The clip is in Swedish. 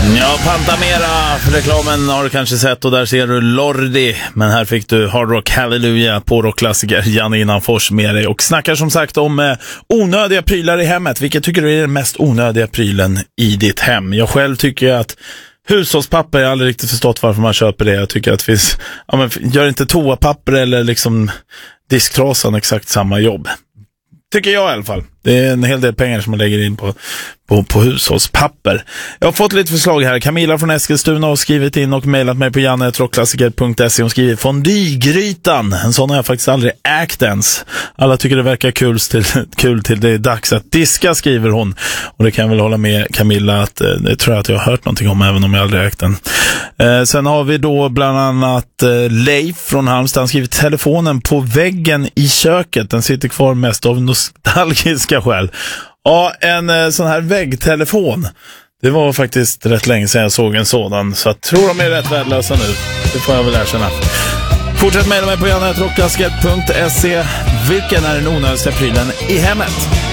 Ja, Pantamera, för reklamen har du kanske sett och där ser du Lordi. Men här fick du Hard Rock Hallelujah på rockklassiker Janne Innanfors med dig. Och snackar som sagt om onödiga prylar i hemmet. Vilket tycker du är den mest onödiga prylen i ditt hem? Jag själv tycker att hushållspapper, jag har aldrig riktigt förstått varför man köper det. Jag tycker att det finns, ja, men gör inte toapapper eller liksom disktrasan exakt samma jobb. Tycker jag i alla fall. Det är en hel del pengar som man lägger in på hushållspapper. Jag har fått lite förslag här. Camilla från Eskilstuna har skrivit in och mejlat mig på janne@rockklassiker.se. Hon skriver fondygrytan. En sån har jag faktiskt aldrig ägt ens. Alla tycker det verkar kul till det är dags att diska, skriver hon. Och det kan jag väl hålla med Camilla att det tror jag att jag har hört någonting om, även om jag aldrig ägt den. Sen har vi då bland annat Leif från Halmstad. Han skriver telefonen på väggen i köket. Den sitter kvar mest av nostalgiska skäl. Ja, en sån här väggtelefon. Det var faktiskt rätt länge sedan jag såg en sådan. Så jag tror de är rätt värdelösa nu. Det får jag väl erkänna. Fortsätt mejla mig på janne@rockklassiker.se. Vilken är den onödigaste prylen i hemmet?